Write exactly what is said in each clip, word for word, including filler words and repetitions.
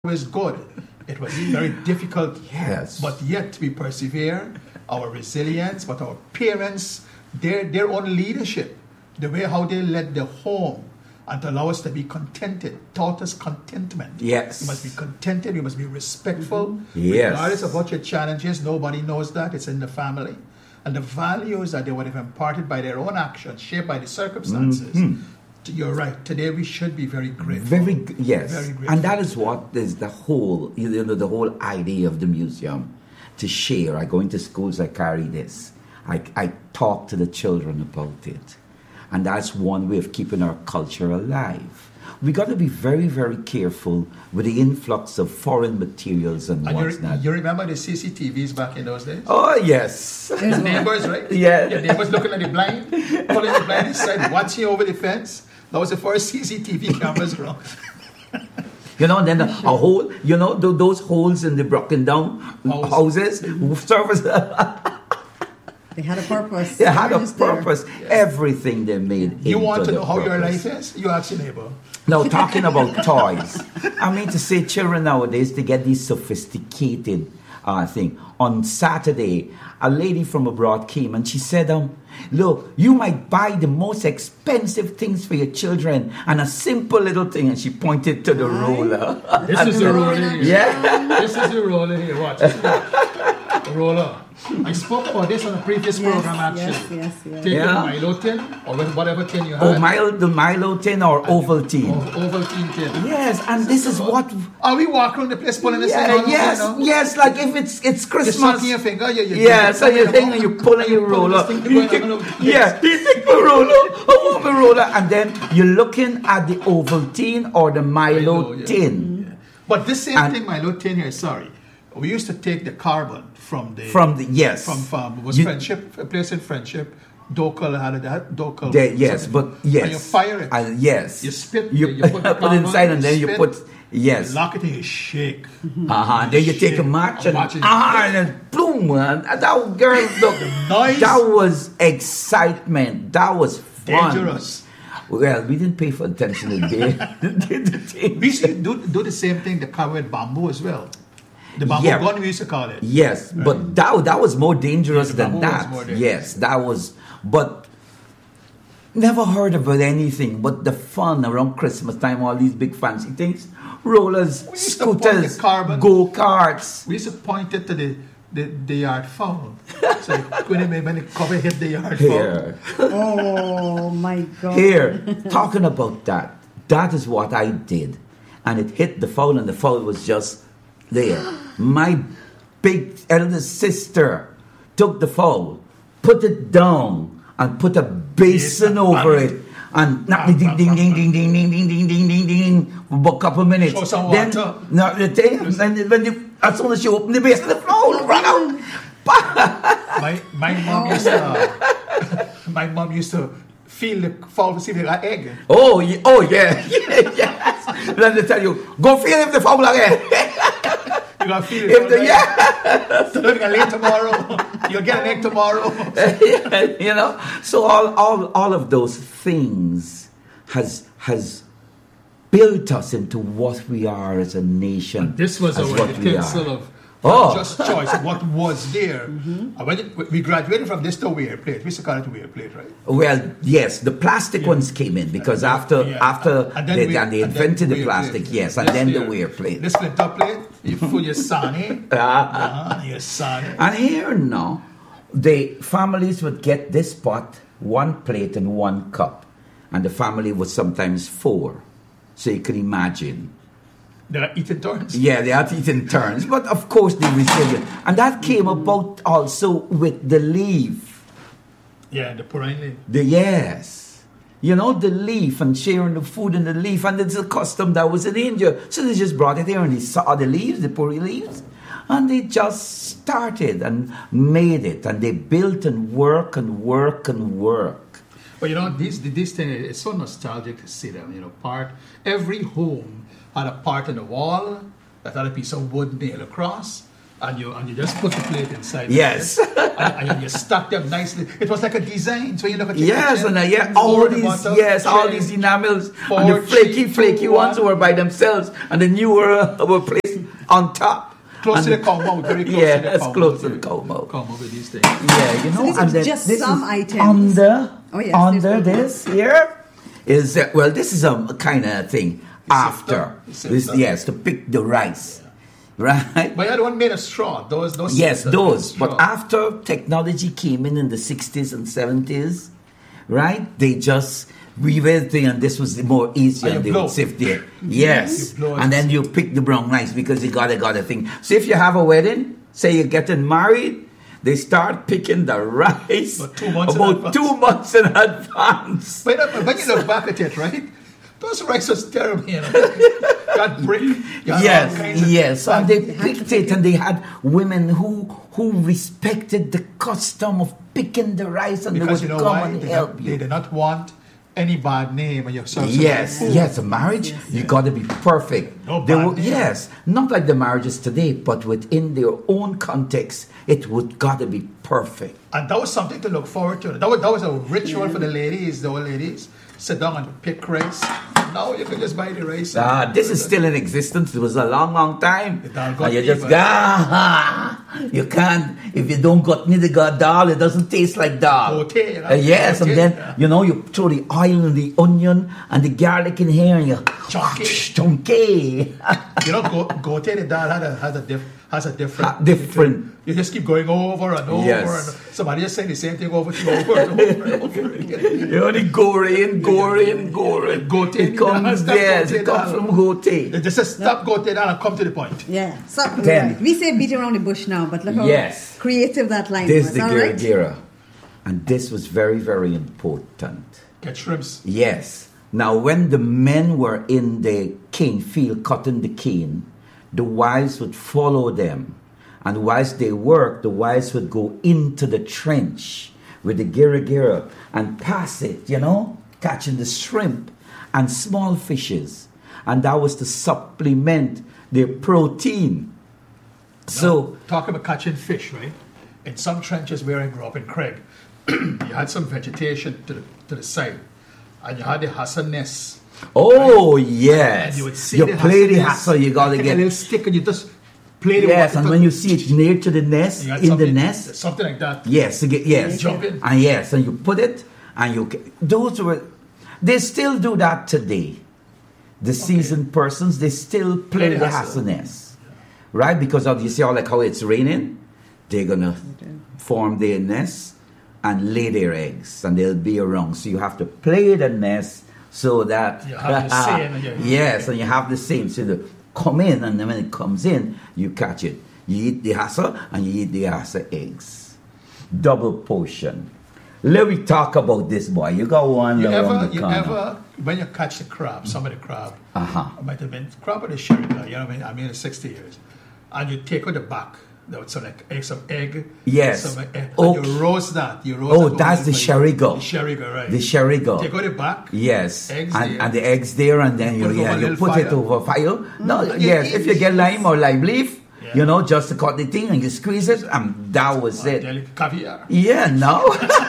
always good. It was very difficult, yes, but yet we persevere. Our resilience, but our parents, their their own leadership, the way how they led the home and to allow us to be contented, taught us contentment. Yes, you must be contented. You must be respectful. Yes, regardless of what your challenges. Nobody knows that. It's in the family, and the values that they would have imparted by their own actions, shaped by the circumstances. Mm-hmm. You're right. Today we should be very grateful. Very yes, very grateful. And that is what is the whole, you know, the whole idea of the museum, to share. I go into schools, I carry this. I I talk to the children about it, and that's one way of keeping our culture alive. We got to be very, very careful with the influx of foreign materials and, and what's not. You remember the C C T Vs back in those days? Oh, yes. The neighbors, right? Yeah. Your neighbors looking at the blind, pulling the blind inside, watching over the fence. That was the first C C T V cameras around. You know, and then a whole, you know, those holes in the broken down houses, service. They had a purpose. They had a purpose. Yeah. Everything they made. You want to know how purpose. your life is? You ask your neighbor. Now, talking about toys, I mean to say, children nowadays, they get these sophisticated uh, thing. On Saturday, a lady from abroad came and she said, um, look, you might buy the most expensive things for your children and a simple little thing. And she pointed to the right. roller. This is the roller here. Yeah. This is the roller here. Watch. The roller. I spoke about this on a previous yes, program, actually. Yes, yes, yes. Take yeah. the Milo tin, or whatever tin you have. Oh, Milo, the Milo tin or Ovaltine? Oh, Ovaltine tin. Yes, and this is what... Are we walking around the place pulling this yeah, thing on? Yes, you know? Yes, like if it's it's Christmas. You're sucking your finger. You're, you're yeah, so you're thinking you're pulling your roller. You take, yeah, you take the roller, I want the roller, and then you're looking at the Ovaltine or the Milo, Milo yeah. tin. Yeah. But this same and, thing, Milo tin here, sorry. We used to take the carbon from the... From the, yes. From farm. It was you, Friendship, a place in Friendship. Dokal had that. Dokal. The, yes, but yes. And you fire it. Uh, yes. You spit. You, you put, the put it inside and then you you put... Yes. You lock it and you shake. Uh-huh. And then you shake. Take a match and... Ah, and then boom, man. That girl, look. Noise. That was excitement. That was fun. Dangerous. Well, we didn't pay for attention in there. We used to do, do the same thing, the carrot bamboo as well. The bamboo yeah. gun, we used to call it. Yes, right. But that that was more dangerous yeah, than that. Dangerous. Yes, that was. But never heard about anything but the fun around Christmas time. All these big fancy things, rollers, scooters, go karts. We used to point it to the the, the yard fowl. So when the cover hit the yard Here. fowl. Oh my God! Here, talking about that. That is what I did, and it hit the fowl, and the fowl was just. There, my big elder sister took the fowl, put it down, and put a basin over it, and knocked it ding ding ding ding ding ding ding ding ding ding ding for a couple of minutes. Show some then, water. No, the thing, then when you, as soon as you open the basin, the fowl run out. my my mom used to my mom used to feel the fowl to see if they got egg. Oh, yeah, oh yeah, yeah, yes. Then they tell you, go feel if the fowl got egg. You gotta feel it. If the, yeah. So if you can lay tomorrow, you'll get an egg tomorrow. You know, so all, all, all of those things has has built us into what we are as a nation. And this was our utensil of oh. just choice. What was there? Mm-hmm. And when it, we graduated from this to wear plate. We used to call it wear plate, right? Well, yes, the plastic yeah. ones came in because and after yeah. after and they, we, and they invented and the plastic, plate. yes, and this then there, the wear plate. This flip top plate, you put your sani, uh, your sani. And here now, the families would get this pot, one plate and one cup, and the family was sometimes four. So you can imagine. They are eating turns. Yeah, they are eating turns. But of course they resilient. And that came about also with the leaf. Yeah, the purine leaf. The yes. You know, the leaf and sharing the food in the leaf. And it's a custom that was in India. So they just brought it here and they saw the leaves, the purine leaves. And they just started and made it. And they built and work and work and work. But you know, this this thing is so nostalgic to see them. You know, part every home had a part in the wall that had a piece of wood nailed across, and you and you just put the plate inside. the Yes. plate, and, and you stack them nicely. It was like a design. So you look at the Yes, kitchen, and uh, yeah, you go all to the these, bottom, yes, all tray, these enamels, four, and the flaky, three, flaky two, ones one. were by themselves, and the new were, uh, were placed on top. Close And to the cow mouth, very close yeah, to the it's cow close mouth. to the cow mouth. Cow mouth with these things. Yeah, you know, these and are then just this some is items. under, Oh, yes, under there's one this here is uh, well, this is a kind of thing after sifter. The this, sifter. yes, to pick the rice, right? But you had one made of straw. Those, those. Yes, those those. straw. But after technology came in in the sixties and seventies, right? They just revealed it, and this was the more easier, And and you they blow. would sift it. Yes, You blow it. and then you pick the brown rice because you gotta got a thing. So if you have a wedding, say you're getting married, they start picking the rice About two months in about advance. two months in advance. But uh, when you look back at it, right? Those rice was terrible, you know. Got brick. You had all Yes, kinds of- yes. And they had to picked pick it, and they had women who who respected the custom of picking the rice, and Because they you would know come why? and They, help don't- you. they did not want any bad name when you serve Yes, somebody food. yes, a marriage, you got to be perfect. No They bad were- name. yes, not like the marriages today, but within their own context, it would got to be perfect. And that was something to look forward to. That was, that was a ritual for the ladies, the old ladies. Sit down and pick rice. Now you can just buy the rice. and- Ah, this is still in existence. It was a long, long time. It all got And you just people. go, ah, you can't, if you don't got neither got dal, it doesn't taste like dal. Gote, you know, Uh, yes, and gote, then, yeah. you know, you throw the oil and the onion and the garlic in here and you Chunky. chunky. You know, go, gote the dal had a, has a diff, has a different. Ha- different. You just keep going over and over. Yes. And somebody just saying the same thing over to you over and over and over again. You know, the gore in, gore in, gore in. Gote, It comes, that's yes, gote it comes dal. from gote. They just say, stop gote dal and come to the point. Yeah. So, Then- we say beat around the bush now, but look how Yes. creative that line This was. is the All gira right? gira. And this was very, very important. Get shrimps. Yes. Now, when the men were in the cane field cutting the cane, the wives would follow them. And whilst they worked, the wives would go into the trench with the gira gira and pass it, you know, catching the shrimp and small fishes. And that was to supplement their protein. So, Talk about catching fish, right? In some trenches where I grew up in Craig, you had some vegetation to the, to the side, and you had the hassa nest. oh, And yes. you would see You the play the nest, hassle, you gotta take get. a little stick and you just play the Yes, water. and when you see it near to the nest, You had in the something- nest, something like that. yes, you get, yes, Jump in. and yes, and you put it, and you ca- those were, they still do that today. The seasoned persons, they still play Play the the hassle. nest, right? Because of you see how like how it's raining, they're gonna form their nest and lay their eggs, and they'll be around. So you have to play the nest so that You have the same, and you- yes, and you have the same. So the come in, and then when it comes in, you catch it. You eat the hassa, and you eat the hassa eggs. Double portion. Let me talk about this, boy. You got one You around ever, the you corner. ever, when you catch the crab, some of the crab, Uh-huh. it might have been crab or the sherry, you know what I mean? I mean, it's sixty years. And you take out the back, there was some, like, egg, some egg. Yes. Some egg, and Okay. you roast that. You roast Oh, that that's over the sherigo. The sherigo, right. The sherigo. Take out the back. Yes, Eggs and, there. and the eggs there, and then you, Put it yeah, over a you little put it fire. over fire. No, and you yes, eat if you it. get lime or lime leaf, Yeah. you know, just to cut the thing and you squeeze it, and that was it. Delicate caviar. Yeah, no.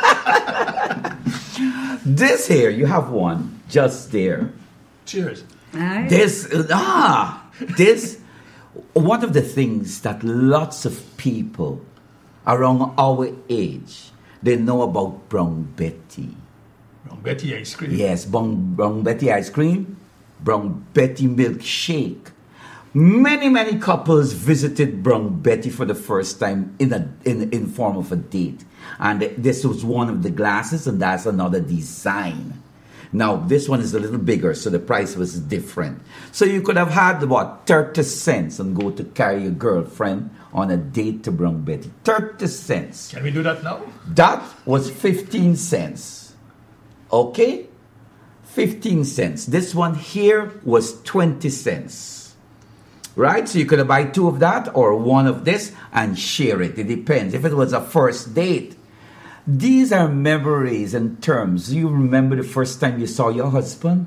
This here, you have one just there. Cheers. All right. This, ah, this, one of the things that lots of people around our age, they know about Brown Betty. From Betty ice cream. Yes, Brown, Brown Betty ice cream, Brown Betty milkshake. Many, many couples visited Brown Betty for the first time in a in, in form of a date. And this was one of the glasses, and that's another design. Now, this one is a little bigger, so the price was different. So you could have had, what, thirty cents and go to carry your girlfriend on a date to Brown Betty. thirty cents. Can we do that now? That was fifteen cents. Okay? fifteen cents. This one here was twenty cents. Right? So you could buy two of that or one of this and share it. It depends. If it was a first date. These are memories and terms. You remember the first time you saw your husband?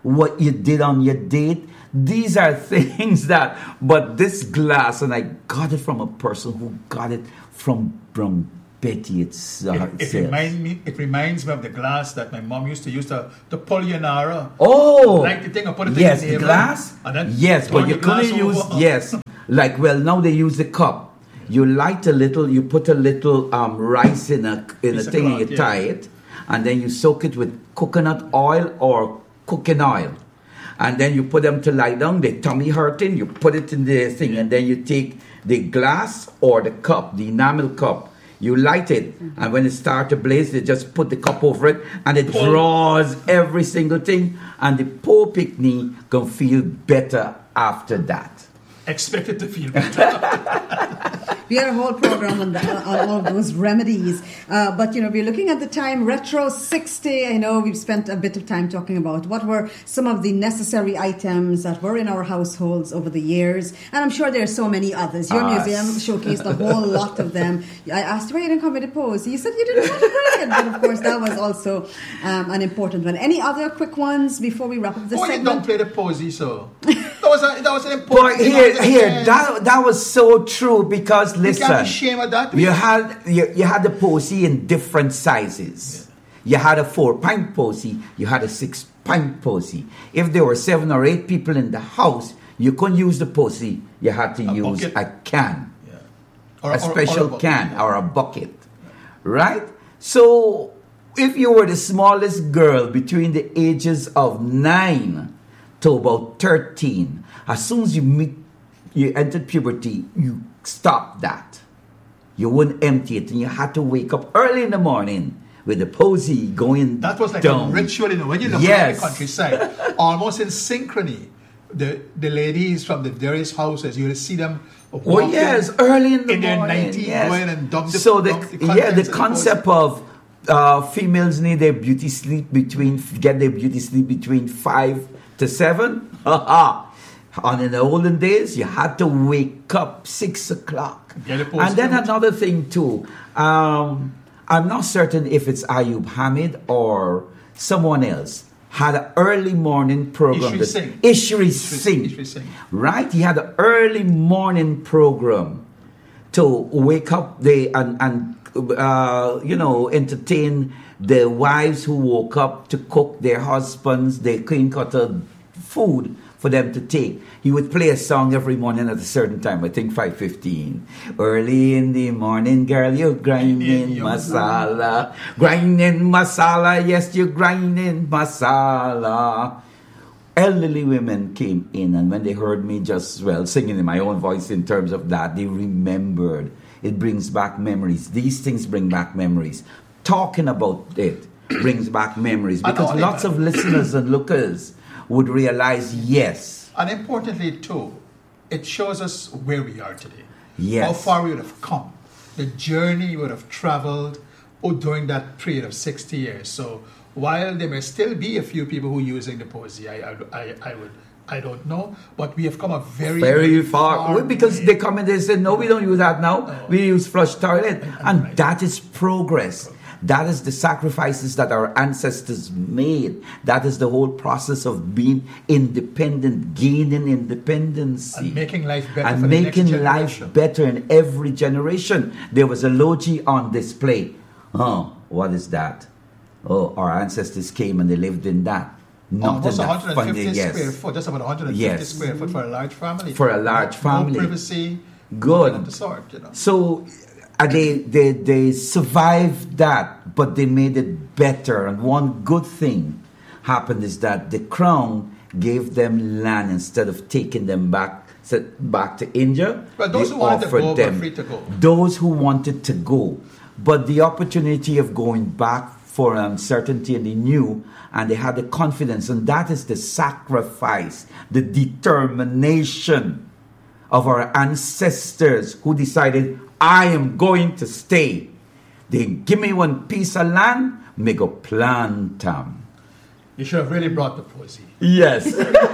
what you did on your date. These are things that, but this glass, and I got it from a person who got it from, from Betty it's, uh, It, it, remind me, it reminds me of the glass that my mom used to use to, to pull Yanara. Oh! Like the thing, I put it yes, in the the glass? And then Yes, but turn you the glass couldn't use, over. yes. Like, well, now they use the cup. You light a little, you put a little um, rice in a, in a Piece of thing and cloth, you yeah. tie it. And then you soak it with coconut oil or cooking oil. And then you put them to lie down, they tummy hurting, you put it in the thing, and then you take the glass or the cup, the enamel cup, you light it, and when it starts to blaze, they just put the cup over it, and it draws every single thing, and the poor picnic can feel better after that. Expect it to feel better. We had a whole program on, the, on all those remedies. Uh, but, you know, we're looking at the time, Retro sixty. I know we've spent a bit of time talking about what were some of the necessary items that were in our households over the years. And I'm sure there are so many others. Your Ah, museum showcased a whole lot of them. I asked you why you didn't come with a pose. You said you didn't want to bring it. But, of course, that was also um, an important one. Any other quick ones before we wrap up this Oh, you don't segment? play the posy, so. That was, a, that was an important But thing. here, on the here, end. that, that was so true because, You can't be listen, ashamed of that. you had, you, you had the posy in different sizes. You had a four-pint posy, you had a six-pint posy. If there were seven or eight people in the house, you couldn't use the posy, you had to A use bucket. a can. Yeah. Or, a or- special or a bucket, can yeah. or a bucket, right? So if you were the smallest girl between the ages of nine to about thirteen, as soon as you meet, you entered puberty, you stopped that. You wouldn't empty it, and you had to wake up early in the morning with the posy going That was like down. a ritual, you know, when you look Yes. at the countryside, almost in synchrony. The the ladies from the various houses, you will see them Oh walking yes, early in the in their morning. nineteen yes. going and dump the so the, dump the yeah, the contents of the concept of uh, females need their beauty sleep between get their beauty sleep between five to seven. And in the olden days, you had to wake up six o'clock. Get a And then post-it. another thing too. Um, I'm not certain if it's Ayub Hamid or someone else had an early morning program. Ishri that- Singh. Ishri Ishri- Singh. Ishri Singh. Right? He had an early morning program to wake up the and and uh, you know entertain the wives who woke up to cook their husbands their clean cutter food for them to take. He would play a song every morning at a certain time. I think five fifteen. Early in the morning, girl, you're grinding masala, grinding masala. Yes, you're grinding masala. Elderly women came in, and when they heard me just, well, singing in my own voice in terms of that, they remembered. It brings back memories. These things bring back memories. Talking about it brings back memories, And because only lots that. of listeners and lookers would realize, yes, And importantly, too, it shows us where we are today. Yes. How far we would have come. The journey we would have traveled oh, during that period of sixty years. So while there may still be a few people who are using the posy, I, I, I, I would, I don't know, but we have come a very, very far. Well, because way. they come and they say, no, we don't use that now. No. We use flush toilet. And right. that is progress. That is the sacrifices that our ancestors made. That is the whole process of being independent, gaining independence. And making life better And for the making next life generation. better in every generation. There was a logi on display. Oh, what is that? Oh, our ancestors came and they lived in that. Not Almost in that one hundred fifty funding, square yes. foot, just about one hundred fifty Yes. square foot for a large family. For a large No- family. No privacy. Good. nothing of the sort, you know. So uh, they, they, they survived that, but they made it better. And one good thing happened is that the crown gave them land instead of taking them back so- back to India. Well, those they who wanted to offered go were them- free to go. Those who wanted to go. But the opportunity of going back for uncertainty and they knew, and they had the confidence, and that is the sacrifice, the determination of our ancestors who decided, I am going to stay. They give me one piece of land, me go plant 'em. You should have really brought the posy. Yes.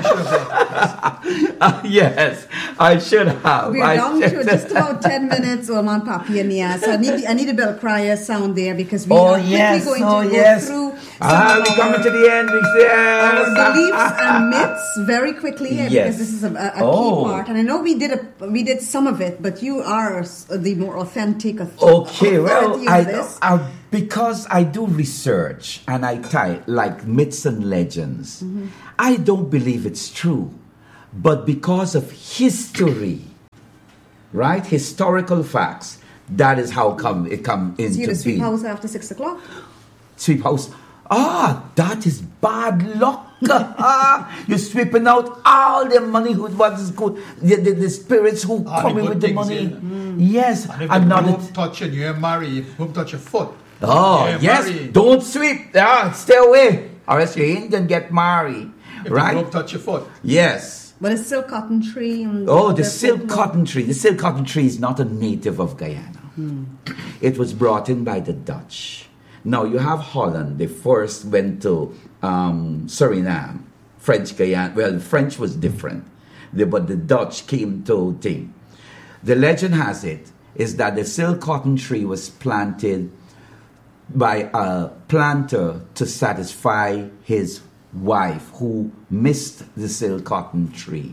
uh, yes, I should have. We're I down should. to just about ten minutes, Oman, Papi, and Nia. So I need, I need a Bill Crier sound there because we Oh, are quickly yes, going oh, to go yes. through some Ah, of we're our, coming to the end. We say, our yes. beliefs and myths very quickly eh, Yes. because this is a, a, a Oh. key part. And I know we did a, we did some of it, but you are s- the more authentic authority Okay, well, of I, this. I, because I do research and I type like myths and legends, Mm-hmm. I don't believe it's true. But because of history, right? Historical facts, that is how come it come into So you just sweep being. house after six o'clock. Sweep house. Ah, that is bad luck. Ah, you're sweeping out all the money who what is good, the, the, the spirits who Ah, come the in good with the things, money. yeah. Yes, And if I'm the not. broom touch and you're married, if broom touch your foot. Oh, you're yes. married. Don't sweep. Ah, stay away. Or else you ain't going to get married. If the Right? broom touch your foot. Yes. But it's silk cotton tree. And Oh, the other silk folk- cotton tree. The silk cotton tree is not a native of Guyana. It was brought in by the Dutch. Now, you have Holland. They first went to um, Suriname. French Guyana. Well, the French was different. The, but the Dutch came to thing. The legend has it is that the silk cotton tree was planted by a planter to satisfy his wife who missed the silk cotton tree.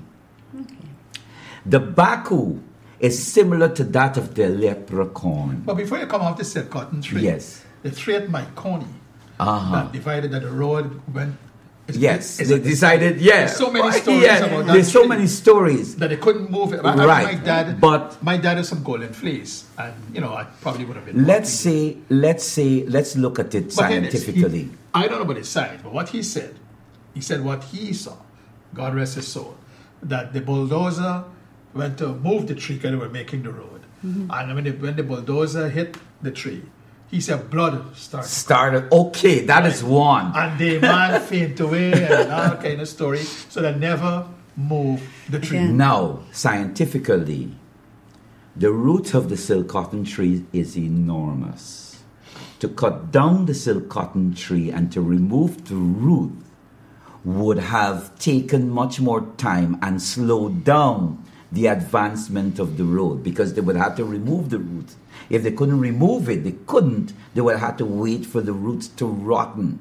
The Baku is similar to that of the leprechaun. But before you come off the silk cotton tree, Yes. the tree at Myconi Uh-huh. that divided that the road went. it's- Yes, it's they a- decided, yeah. There's so many stories Yeah, about that There's so tree many stories. that they couldn't move it. I- I- Right, My dad, but- my dad has some golden fleece, and you know I probably would have been. Let's walking. say, let's say, let's look at it But then it's- scientifically. he- I don't know about his side, but what he said, he said what he saw, God rest his soul, that the bulldozer went to move the tree because they were making the road. And when the, when the bulldozer hit the tree, he said blood started. Started, okay, that is one. And the man fainted away and all kind of story. So they never moved the tree. Again. Now, scientifically, the root of the silk cotton tree is enormous. To cut down the silk cotton tree and to remove the root would have taken much more time and slowed down the advancement of the road because they would have to remove the root. If they couldn't remove it, they couldn't, they would have to wait for the roots to rotten.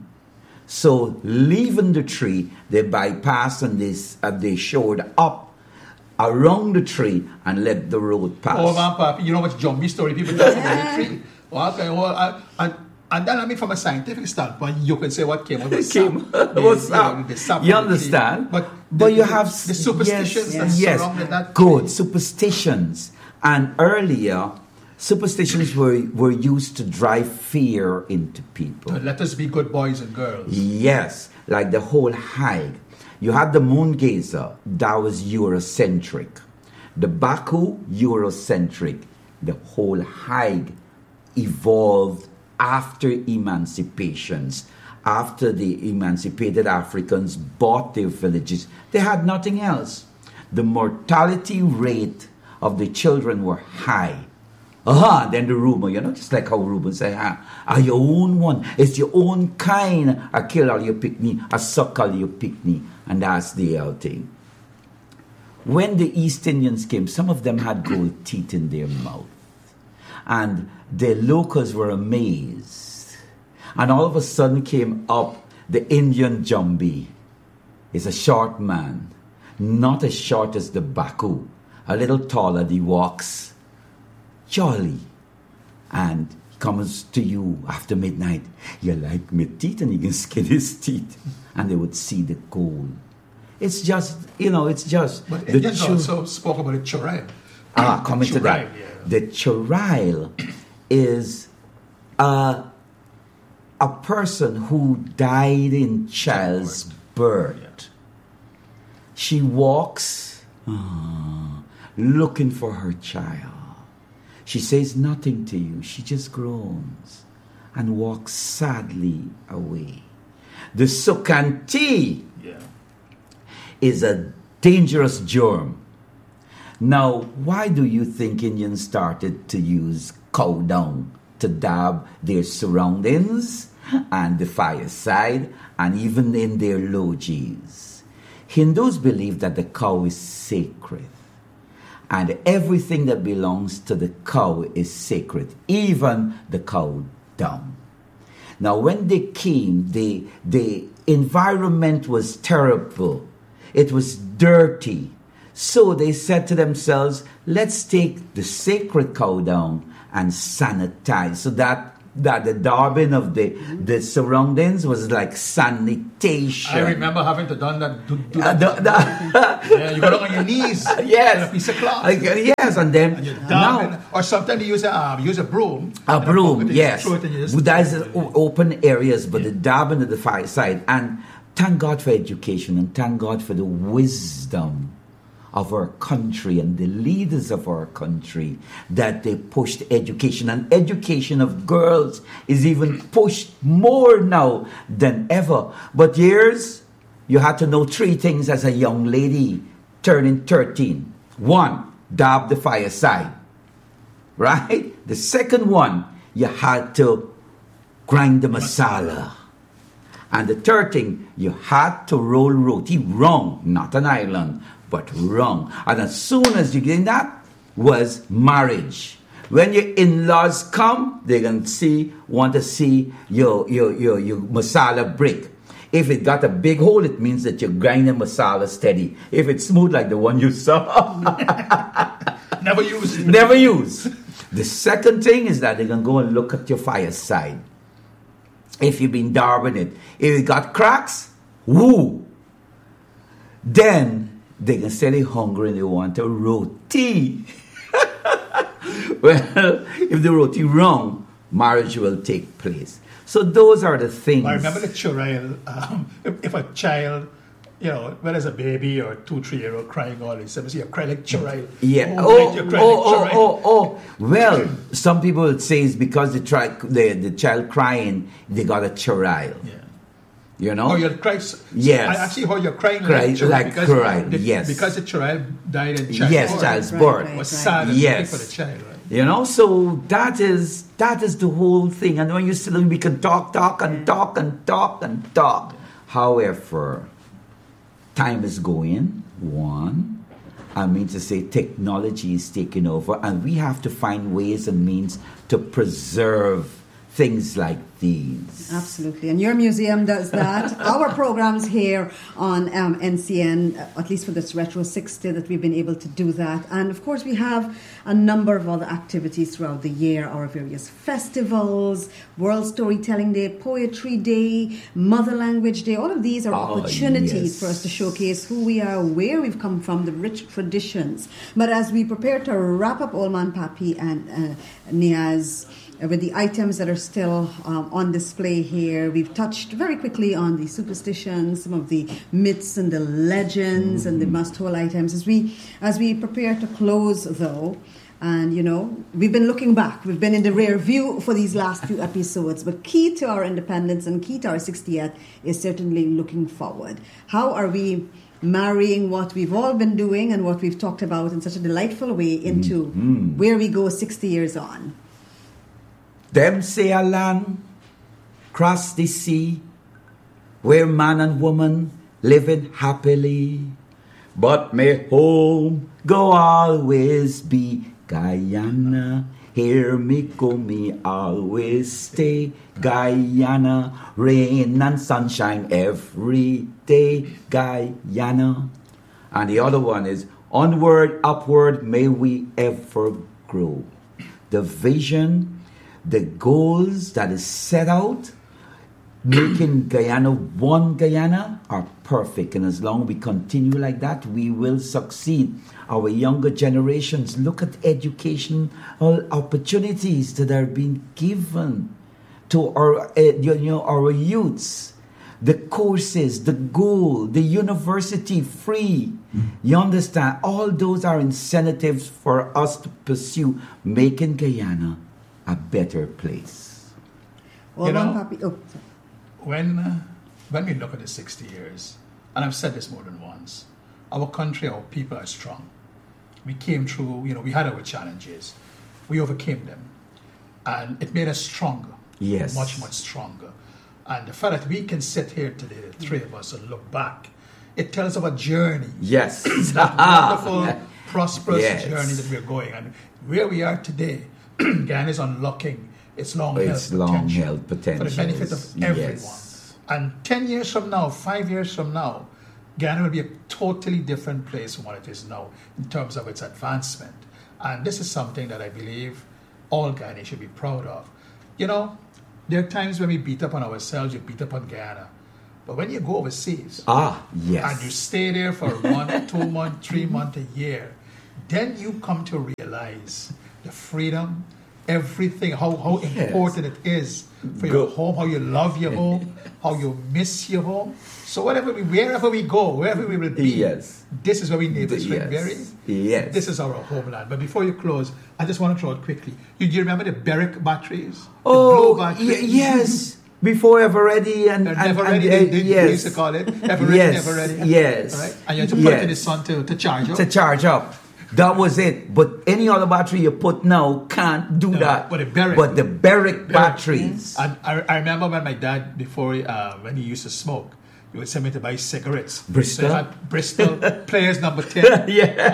So leaving the tree, they bypassed and they, uh, they showed up around the tree and let the road pass. Oh, man, Papa, you know what Jumbie story people talk about the tree? Well, okay, well, I, and, and then I mean, from a scientific standpoint, you can say what came out was Came- sap. was The- sap. you know, the sap You of the tree. understand? But, But the, you the- have the superstitions yes, that yes, surrounded that good tree. superstitions. And earlier, superstitions were, were used to drive fear into people. To let us be good boys and girls. Yes, like the whole hike. You had the moon gazer, that was Eurocentric. The Baku, Eurocentric. The whole hike evolved after emancipations. After the emancipated Africans bought their villages, they had nothing else. The mortality rate of the children were high. Aha, then the rumor, you know, just like how Ruben say, ah, are your own one, it's your own kind, I kill all your picnic, I suck all your picnic, and that's the old thing. When the East Indians came, some of them had gold teeth in their mouth, and the locals were amazed. And all of a sudden came up the Indian Jumbie. He's a short man, not as short as the Baku, a little taller, he walks jolly, and he comes to you after midnight. You like my teeth, and you can skin his teeth, and they would see the gold. It's just, you know, it's just But the Indians chu- also spoke about the churail. ah coming to that. Churail, yeah. The churail is a a person who died in childbirth. Yeah. She walks ah, looking for her child. She says nothing to you. She just groans and walks sadly away. The Sukanti Yeah. is a dangerous germ. Now, why do you think Indians started to use cow dung to dab their surroundings and the fireside and even in their lodges? Hindus believe that the cow is sacred. And everything that belongs to the cow is sacred, even the cow dung. Now, when they came, the, the environment was terrible. It was dirty. So they said to themselves, let's take the sacred cow dung and sanitize. So that that the Darwin of the, the surroundings was like sanitation. I remember having to done that. Do, do Uh, that. the- the- Yeah, you go down on your knees. Yes. with a piece of cloth. Like, uh, yes, and then And you now dab it. Or sometimes you use a um, use a broom. a and broom, bucket, and you yes. throw it and you just- But that's o- open areas, but the dabbing to the fireside. And thank God for education, and thank God for the wisdom of our country and the leaders of our country that they pushed education. And education of girls is even pushed more now than ever. But years, you had to know three things as a young lady turning thirteen. One, dab the fireside. Right? The second one, you had to grind the masala. And the third thing, you had to roll roti wrong, not an island, but wrong. And as soon as you get that, was marriage. When your in-laws come, they can see, want to see your, your, your, your masala break. If it got a big hole, it means that you're grinding masala steady. If it's smooth like the one you saw, Never use it. never use. The second thing is that they can go and look at your fireside. If you've been darwing it, if it got cracks, woo. Then they can say they're hungry and they want a roti. Well, if the roti wrong, marriage will take place. So those are the things. I remember the churel. Um, if, if a child, you know, whether it's a baby or a two, three year old crying all this, you see a cry like churel. Yeah. Oh, Oh, right, you oh, cry oh, like churel. oh, oh. Well, some people would say it's because the, tri- the, the child crying, they got a churel. Yeah. You know? Oh, you're crying. so- Yes. I actually heard you're crying Cry- like churel like because cry, the, yes. because the churel died in childbirth. Yes, child's Right, birth. right. It was sad and Yes. for the child, right? You know, so that is that is the whole thing. And when you sit and we can talk, talk, and talk, and talk, and talk. However, time is going, one. I mean to say technology is taking over, and we have to find ways and means to preserve things like these. Absolutely. And your museum does that. Our programs here on um, N C N, uh, at least for this Retro sixty, that we've been able to do that. And of course, we have a number of other activities throughout the year, our various festivals, World Storytelling Day, Poetry Day, Mother Language Day. All of these are Oh, opportunities yes. for us to showcase who we are, where we've come from, the rich traditions. But as we prepare to wrap up Olman Papi and uh, Niaz, uh, with the items that are still um, on display here, we've touched very quickly on the superstitions, some of the myths and the legends mm-hmm. and the must-hold items. As we as we prepare to close, though, and you know, we've been looking back. We've been in the rear view for these last few episodes. But key to our independence and key to our sixtieth is certainly looking forward. How are we marrying what we've all been doing and what we've talked about in such a delightful way into mm-hmm. where we go sixty years on? Them say a land, cross the sea, where man and woman living happily. But may home go always be Guyana. Here me go, me always stay Guyana. Rain and sunshine every day Guyana. And the other one is onward, upward, may we ever grow. The vision, the goals that is set out, making Guyana one Guyana, are perfect. And as long as we continue like that, we will succeed. Our younger generations, look at educational opportunities that are being given to our, uh, you know, our youths. The courses, the goal, the university free. You understand? All those are incentives for us to pursue making Guyana a better place. Well, You know, Papi, oh, sorry. When, uh, when we look at the sixty years, and I've said this more than once, our country, our people are strong. We came through, you know, we had our challenges. We overcame them. And it made us stronger. Yes. Much, much stronger. And the fact that we can sit here today, the three of us, and look back, It tells of a journey. Yes. That wonderful, prosperous Yes. journey that we're going. And where we are today, Ghana is unlocking its long-held Its potential, long-held potential. for the benefit of everyone. Yes. And ten years from now, five years from now, Ghana will be a totally different place from what it is now in terms of its advancement. And this is something that I believe all Ghanaians should be proud of. You know, there are times when we beat up on ourselves, we beat up on Ghana. But when you go overseas Ah, and yes. you stay there for a month, two months, three months, a year, then you come to realize the freedom, everything, how, how Yes. important it is for Go- your home, how you love your home, how you miss your home. So whatever we, wherever we go, wherever we will be, Yes. this is where we neighbors Yes. Springberry. Yes. This is our homeland. But before you close, I just want to throw it quickly. You, do you remember the Berwick batteries? The Oh, blue batteries? y- yes. Before Ever Ready and, They're and, never and, ready, uh, they, they, yes. they used to call it. Ever ready, Yes, never ready. yes, All right? And you had to put it in the yes. sun to, to charge up. To charge up. That was it. But any other battery you put now can't do No, that. but the Berwick. But the Berwick batteries. And I, I remember when my dad, before uh, when he used to smoke, he would send me to buy cigarettes. Bristol? So I had Bristol, Players Number ten.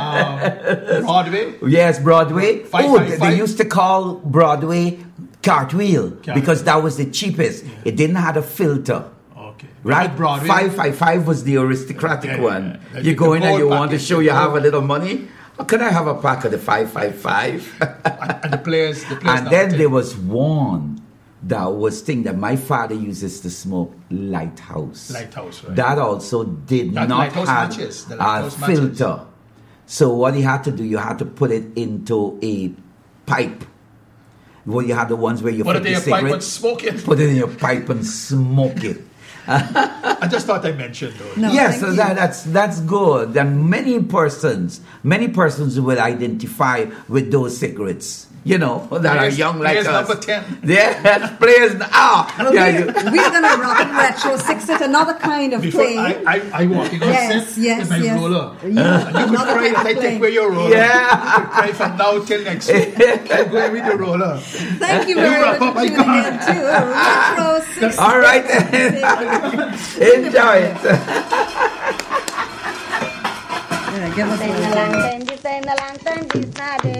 Yeah. Um, Broadway. Yes, Broadway. Five, oh, five, they, five. they used to call Broadway Cartwheel Cartwheel. because that was the cheapest. It didn't have a filter. Okay. Right? But Broadway. five five five was the aristocratic Yeah, yeah, one. yeah. You The go in and gold you want to package, show the you have a gold- little money. Can I have a pack of the five five five? and, and the players, the players And number then ten. there was one that was thing that my father uses to smoke, Lighthouse. Lighthouse, right. That also did That not Lighthouse have matches, the a Lighthouse matches. filter. So what you had to do, you had to put it into a pipe. Well, you had the ones where you Put put it in the your pipe and cigarette, smoke it. put it in your pipe and smoke it. I just thought I mentioned those. No, yes, thank so you. that, that's that's good. And many persons, many persons will identify with those cigarettes. You know, that Players- are young like players us. number ten. Yes, players. Ah, Well, yeah, we're, you- we're going to rock retro six at another kind of Before play. I, I, I walking on Yes, set yes, with my yes. roller. Yeah, And you could another cry kind that of I play. take away your roller. Yeah. You could cry from now till next week. I'm going with the roller. Thank you very wrap much up, for my tuning God. in to Retro six. All right, enjoy it. Yeah, give us a Sing a little. long time, this sing a long time, this not it.